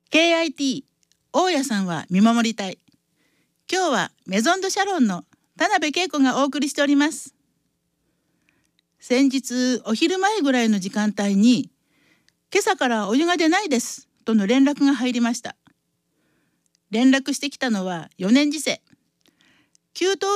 KIT 大家さんは見守りたい。今日はメゾンドシャロンの田辺恵子がお送りしております。先日お昼前ぐらいの時間帯に今朝からお湯が出ないですとの連絡が入りました。連絡してきたのは4年次生。給湯